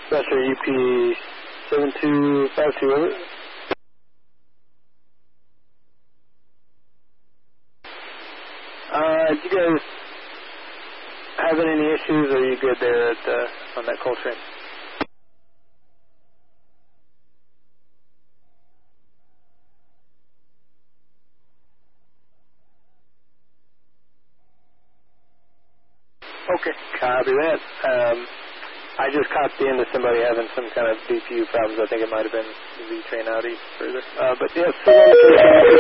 Dispatcher UP 7252, over. Do you guys having any issues, or are you good there at on that Coltrane? Okay, copy that. I just copped in to somebody having some kind of DPU problems. I think it might have been the V-Train Audi further. But yeah,